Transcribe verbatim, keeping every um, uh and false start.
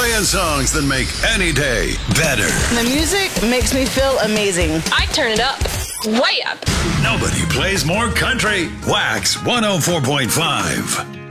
Playing songs that make any day better. The music makes me feel amazing. I turn it up, way up. Nobody plays more country. Wax one oh four point five.